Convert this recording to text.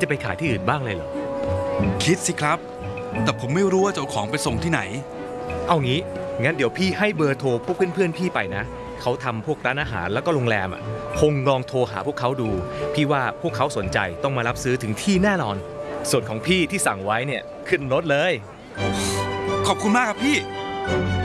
จะไปขายที่อื่นบ้างเลยเหรอคิดสิครับแต่ผมไม่รู้ว่าจะเอาของไปส่งที่ไหนเอางี้งั้นเดี๋ยวพี่ให้เบอร์โทรพวกเพื่อนๆพี่ไปนะเขาทำพวกร้านอาหารแล้วก็โรงแรมคงลองโทรหาพวกเขาดูพี่ว่าพวกเขาสนใจต้องมารับซื้อถึงที่แน่นอนส่วนของพี่ที่สั่งไว้เนี่ยขึ้นรถเลยขอบคุณมากครับพี่